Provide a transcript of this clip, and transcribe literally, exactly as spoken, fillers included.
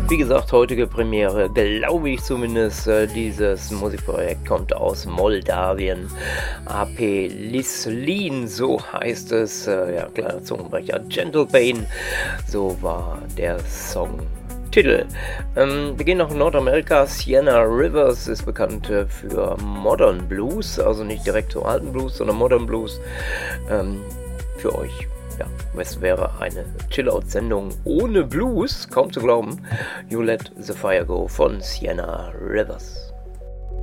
Wie gesagt, heutige Premiere, glaube ich zumindest. Äh, dieses Musikprojekt kommt aus Moldawien. A P Lislin, so heißt es. Äh, ja, kleiner Zungenbrecher. Gentle Pain, so war der Songtitel. Ähm, wir gehen nach Nordamerika. Sienna Rivers ist bekannt äh, für Modern Blues, also nicht direkt so alten Blues, sondern Modern Blues. Ähm, für euch. Ja, es wäre eine Chill-Out-Sendung ohne Blues, kaum zu glauben. You Let the Fire Go von Sienna Rivers.